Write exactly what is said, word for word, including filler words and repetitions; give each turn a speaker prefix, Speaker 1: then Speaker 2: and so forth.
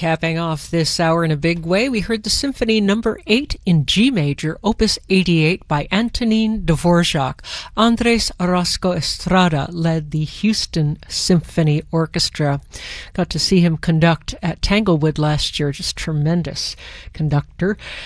Speaker 1: capping off this hour in a big way, we heard the Symphony Number eight in G Major, Opus eighty-eight by Antonin Dvorak. Andres Orozco Estrada led the Houston Symphony Orchestra. Got to see him conduct at Tanglewood last year, just tremendous conductor.